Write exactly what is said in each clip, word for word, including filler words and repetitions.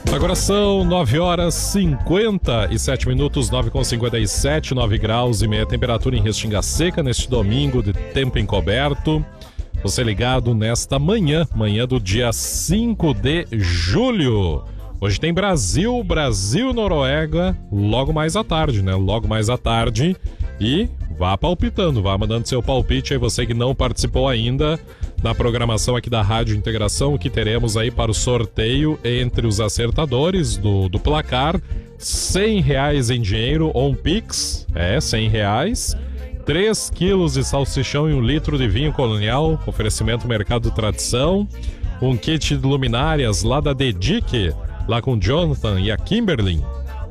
Agora são nove horas e cinquenta e sete minutos, nove com cinquenta e sete, nove graus e meia temperatura em Restinga Seca neste domingo de tempo encoberto. Você ligado nesta manhã, manhã do dia cinco de julho. Hoje tem Brasil, Brasil, Noruega, logo mais à tarde, né? Logo mais à tarde. E vá palpitando, vá mandando seu palpite aí, você que não participou ainda da programação aqui da Rádio Integração, o que teremos aí para o sorteio entre os acertadores do, do placar: cem reais em dinheiro ou um Pix, é, cem reais, três quilos de salsichão e um litro de vinho colonial, oferecimento Mercado Tradição, um kit de luminárias lá da Dedique, lá com o Jonathan e a Kimberly,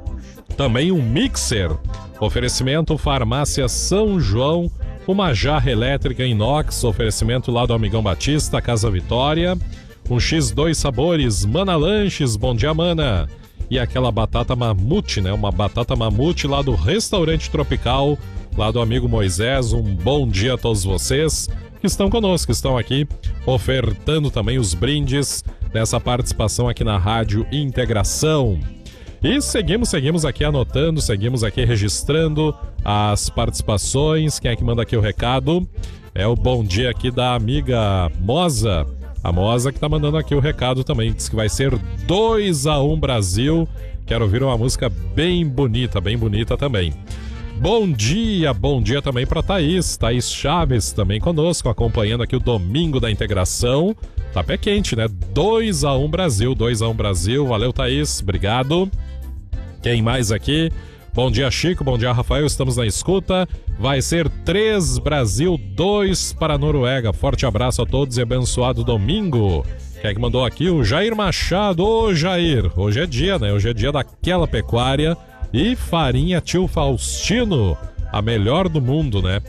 também um mixer, oferecimento Farmácia São João, uma jarra elétrica inox, oferecimento lá do Amigão Batista, Casa Vitória, um X dois sabores, Mana Lanches, bom dia Mana, e aquela batata mamute, né, uma batata mamute lá do Restaurante Tropical, lá do amigo Moisés. Um bom dia a todos vocês que estão conosco, que estão aqui ofertando também os brindes dessa participação aqui na Rádio Integração. E seguimos, seguimos aqui anotando, seguimos aqui registrando as participações. Quem é que manda aqui o recado? É o bom dia aqui da amiga Moza. A Moza que tá mandando aqui o recado também. Diz que vai ser dois a um Brasil. Quero ouvir uma música bem bonita, bem bonita também. Bom dia, bom dia também para Thaís, Thaís Chaves também conosco, acompanhando aqui o Domingo da Integração. Tá pé quente, né? dois a um Brasil, dois a um Brasil. Valeu, Thaís, obrigado. Quem mais aqui? Bom dia, Chico, bom dia, Rafael, estamos na escuta. Vai ser três Brasil, dois para a Noruega. Forte abraço a todos e abençoado domingo. Quem é que mandou aqui? O Jair Machado. Ô, Jair, hoje é dia, né? Hoje é dia daquela pecuária. E farinha Tio Faustino, a melhor do mundo, né?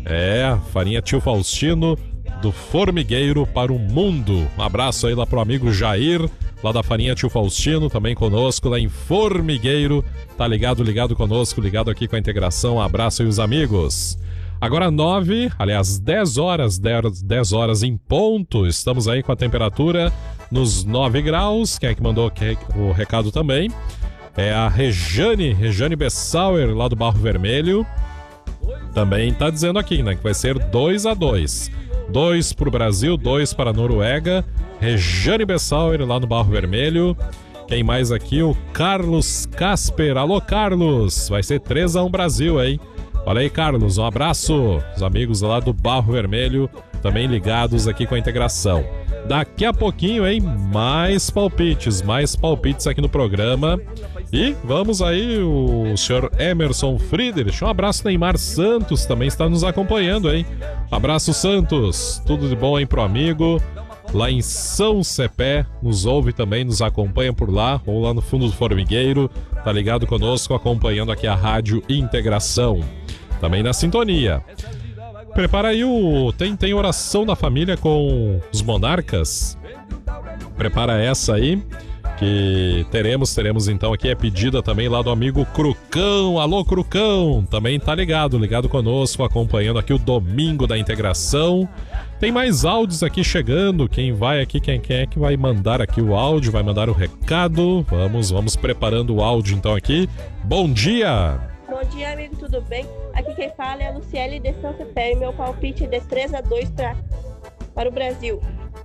É, farinha Tio Faustino, do formigueiro para o mundo. Um abraço aí lá pro amigo Jair, lá da farinha Tio Faustino, também conosco lá em Formigueiro. Tá ligado, ligado conosco, ligado aqui com a integração. Um abraço aí os amigos. Agora nove, aliás, dez horas, dez horas em ponto. Estamos aí com a temperatura nos nove graus. Quem é que mandou o recado também? É a Rejane, Rejane Bessauer, lá do Barro Vermelho. Também tá dizendo aqui, né, que vai ser dois a dois. dois para o Brasil, dois para a Noruega. Rejane Bessauer, lá no Barro Vermelho. Quem mais aqui? O Carlos Casper. Alô, Carlos! Vai ser três a um Brasil, hein? Olha aí, Carlos, um abraço. Os amigos lá do Barro Vermelho também ligados aqui com a integração. Daqui a pouquinho, hein? Mais palpites, mais palpites aqui no programa. E vamos aí, o senhor Emerson Friedrich. Um abraço, Neymar Santos também está nos acompanhando, hein? Um abraço, Santos. Tudo de bom aí pro amigo. Lá em São Cepé, nos ouve também, nos acompanha por lá, ou lá no fundo do formigueiro. Tá ligado conosco, acompanhando aqui a Rádio Integração. Também na sintonia. Prepara aí o... Tem, tem oração da família com os monarcas. Prepara essa aí, que teremos, teremos então aqui a pedida também lá do amigo Crucão. Alô, Crucão! Também tá ligado, ligado conosco, acompanhando aqui o Domingo da Integração. Tem mais áudios aqui chegando. Quem vai aqui, quem, quem é que vai mandar aqui o áudio, vai mandar o recado. Vamos, vamos preparando o áudio então aqui. Bom dia! Bom dia, amigo, tudo bem? Aqui quem fala é a Luciele de São Cepé e meu palpite é de três a dois pra, para o Brasil.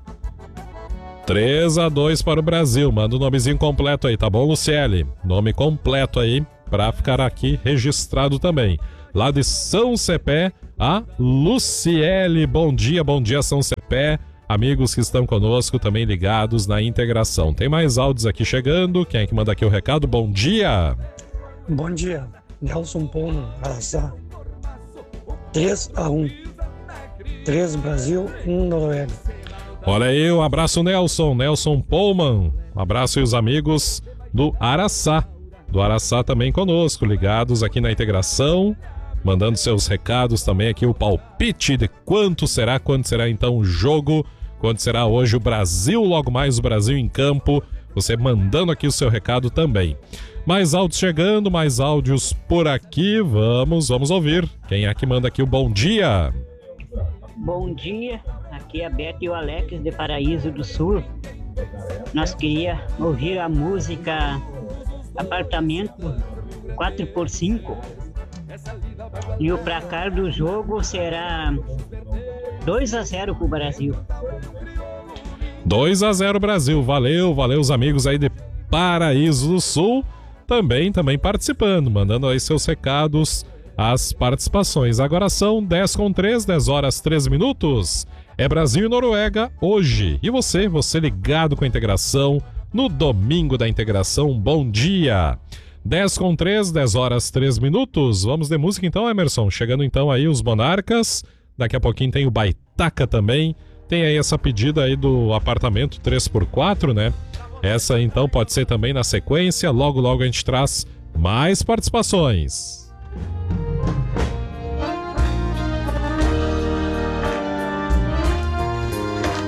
três a dois para o Brasil. Manda o nomezinho completo aí, tá bom, Luciele? Nome completo aí, pra ficar aqui registrado também. Lá de São Cepé, a Luciele. Bom dia, bom dia, São Cepé. Amigos que estão conosco também ligados na integração. Tem mais áudios aqui chegando. Quem é que manda aqui o recado? Bom dia. Bom dia, Nelson Pono, Araçá. três a um. três Brasil, um Noruega. Olha aí, um abraço, Nelson, Nelson Pullman. Um abraço aí os amigos do Araçá. Do Araçá também conosco, ligados aqui na integração, mandando seus recados também aqui, o palpite de quanto será, quando será então o jogo, quando será hoje o Brasil, logo mais o Brasil em campo, você mandando aqui o seu recado também. Mais áudios chegando, mais áudios por aqui, vamos, vamos ouvir. Quem é que manda aqui o bom dia? Bom dia, aqui é a Beth e o Alex de Paraíso do Sul. nós queríamos ouvir a música Apartamento quatro por cinco. E o placar do jogo será dois a zero pro Brasil. dois a zero Brasil. Valeu, valeu os amigos aí de Paraíso do Sul. Também, também participando, mandando aí seus recados, as participações. Agora são dez com três, dez horas treze minutos. É Brasil e Noruega hoje. E você, você ligado com a integração no Domingo da Integração. Bom dia. dez com três, dez horas treze minutos. Vamos de música então, Emerson. Chegando então aí os Monarcas. Daqui a pouquinho tem o Baitaca também. Tem aí essa pedida aí do apartamento três por quatro, né? Essa então pode ser também na sequência. Logo, logo a gente traz mais participações.